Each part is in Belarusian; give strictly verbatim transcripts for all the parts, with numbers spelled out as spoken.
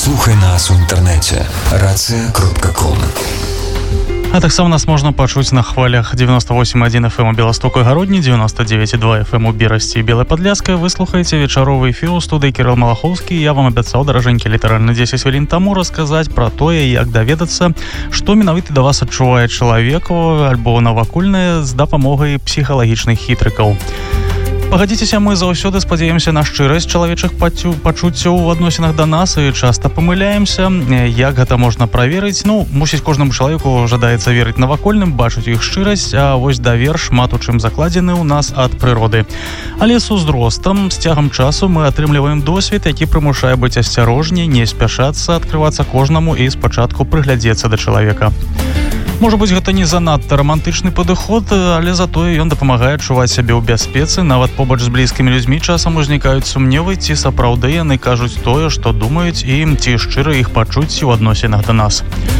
Слухай нас у інтэрнэце рацыя кропка ком. А таксама нас можна пачуць на хвалях девяносто восемь и один эф эм у Беластоку і Гародні, девяносто девять и два эф эм у Берасці і Белай Падляшцы. Вы слухаеце вечаровы эфір у студыі Кірыл Малахоўскі. Я вам абяцаў, даражэнькі, літаральна дзесяць хвілін таму расказаць пра тое, як даведацца, што менавіта да вас адчувае чалавек альбо навакольнае з дапамогай псіхалагічных хітрыкаў. Пагадзіцеся, мы заўсёды спадзяемся на шчырасць чалавечых пачуццяў у адносінах да нас і часта памыляемся. Як гэта можна праверыць? Ну, мусіць, кожнаму чалавеку жадаецца верыць навакольным, бачыць іх шчырасць, а вось давер шмат у чым закладзены ў нас ад прыроды. Але з узростам, з цягам часу мы атрымліваем досвед, які прымушае быць асцярожней, не спяшацца, адкрывацца кожнаму і спачатку прыглядзецца да чалавека. Можа быць, гэта не занадта рамантычны падыход, але затое ён дапамагае адчуваць сябе ў бяспецы. Нават побач з блізкімі людзьмі часам узнікаюць сумневы, ці сапраўды яны кажуць тое, што думаюць, і ці шчыра іх пачуцці ў адносінах да нас.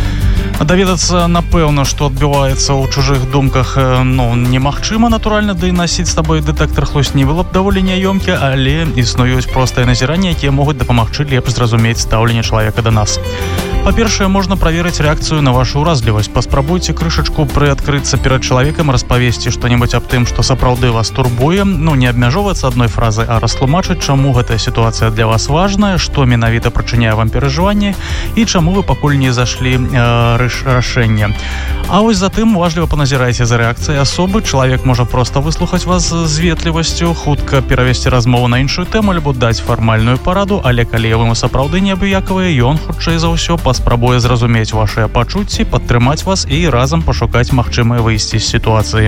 Даведацца, напэўна, што адбіваецца ў чужых думках, ну, немагчыма, натуральна, да і насіць з табой дэтэктар хлусні было б даволі няёмкі, але існуюць простыя назіранні, якія могуць дапамагчы лепш зразумець стаўленне чалавека да нас. Па-першае, можна праверыць рэакцыю на вашу ўразлівасць. Паспрабуйце крышачку прыадкрыцца перад чалавекам, распавесці што-небудзь аб тым, што сапраўды вас турбуе. Ну, не абмяжоўвацца адной фразай, а растлумачыць, чаму гэтая сітуацыя для вас важная, што менавіта прычыняе вам перажыванні і чаму вы пакуль не зашлі э, рашэнне. А вось затым уважліва паназірайце за рэакцыяй асобы. Чалавек можа проста выслухаць вас з ветлівасцю, хутка перавесці размову на іншую тэму альбо даць фармальную параду, але калі вы сапраўды неабыякавыя, ён, хутчэй за ўсё, паспрабуе зразумець вашыя пачуцці, падтрымаць вас і разам пашукаць магчымыя выйсці з сітуацыі.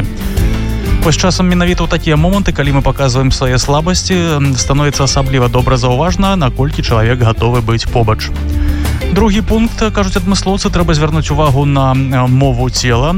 Вось часам менавіта ў такія моманты, калі мы паказваем свае слабасці, становіцца асабліва добра заўважна, наколькі чалавек гатовы быць побач. Другі пункт, кажуць адмыслоўцы, трэба звярнуць увагу на мову цела.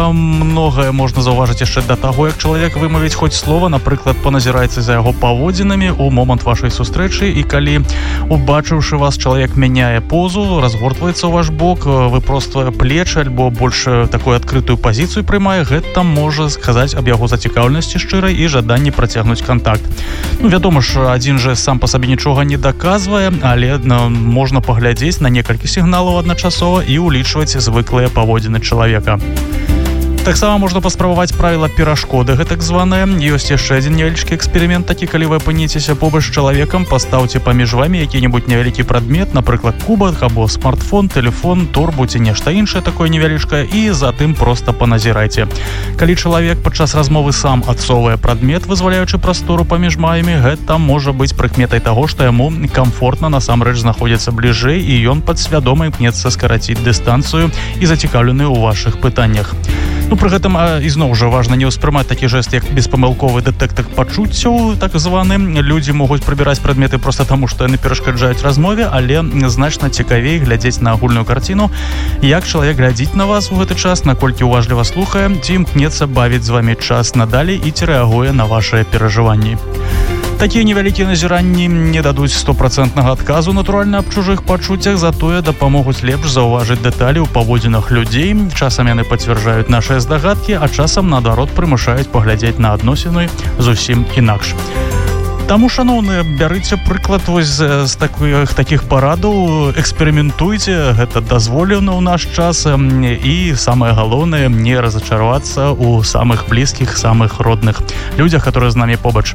Многае можна заўважыць яшчэ да таго, як чалавек вымавіць хоць слова, напрыклад, паназірайце за яго паводзінамі ў момант вашай сустрэчы, і калі, убачыўшы вас, чалавек мяняе позу, разгортваецца ў ваш бок, вы проста плечы альбо больш такую адкрытую пазіцыю прымае, гэта можа сказаць аб яго зацікаўленасці шчырай і жаданні працягнуць кантакт. Ну, вядома ж, адзін жа сам па сабе нічога не даказвае, але можна паглядзець на некалькі сігналаў адначасова і улічваць звыклыя паводзіны чалавека. Таксама можна паспрабаваць правіла перашкоды, гэтак званае. Ёсць яшчэ адзін невялічкі эксперымент такі, калі вы апыніцеся побач з чалавекам, пастаўце паміж вамі які-небудзь невялікі прадмет, напрыклад, кубак або смартфон, тэлефон, торбу ці нешта іншае такое невялічкае, і затым проста паназірайце. Калі чалавек падчас размовы сам адсоўвае прадмет, вызваляючы прастору паміж маямі, гэта можа быць прыкметай таго, што яму камфортна насамрэч знаходзіцца бліжэй, і ён падсвядома імкнецца скараціць дыстанцыю і зацікаўлены ў вашых пытаннях. Ну, пры гэтым, ізноў жа, важна не ўспрымаць такі жэст, як беспамылковы дэтэктар пачуццяў, так званы. Людзі могуць прыбіраць прадметы проста таму, што яны перашкаджаюць размове, але значна цікавей глядзець на агульную карціну, як чалавек глядзіць на вас у гэты час, наколькі уважліва слухае, ці імкнецца бавіць з вамі час надалей і ці рэагуе на вашыя перажыванні. Такія невялікія назіранні не дадуць стопроцентнага адказу, натуральна, аб чужых пачуццях, затое дапамогуць лепш заўважыць дэталі ў паводзінах людзей. Часам яны пацвярджаюць нашыя здагадкі, а часам, наадварот, прымушаюць паглядзець на адносіны зусім інакш. Таму, шаноўныя, бярыце прыклад вось з такіх, такіх парадаў, эксперыментуйце, гэта дазволена ў наш час, і самае галоўнае, не разачаравацца ў самых блізкіх, самых родных людзях, которые з намі побач.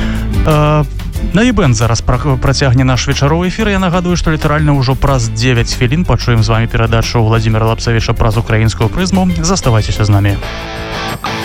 На Ібэн зараз працягне наш вечаровы эфір. Я нагадую, што літаральна ўжо праз дзевяць хвілін пачуем з вамі перадачу Владзіміра Лапсавіча праз украінскую прызму. Заставайцеся з намі.